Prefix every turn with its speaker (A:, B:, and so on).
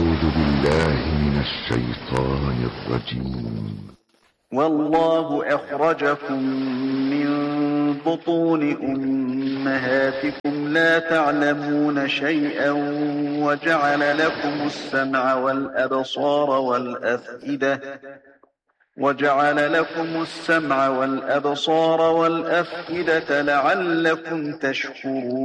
A: أعوذ بالله من الشيطان الرجيم.
B: والله أخرجكم من بطون أمهاتكم لا تعلمون شيئا وجعل لكم السمع والأبصار والأفئدة لعلكم تشكرون.